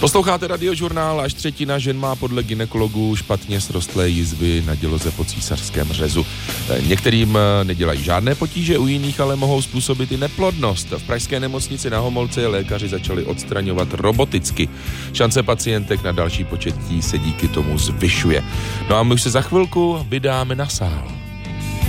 Posloucháte Radiožurnál. Až třetina žen má podle gynekologů špatně srostlé jizvy na děloze po císařském řezu. Některým nedělají žádné potíže, u jiných ale mohou způsobit i neplodnost. V pražské nemocnici Na Homolce lékaři začali odstraňovat roboticky. Šance pacientek na další početí se díky tomu zvyšuje. No a my už se za chvilku vydáme na sál.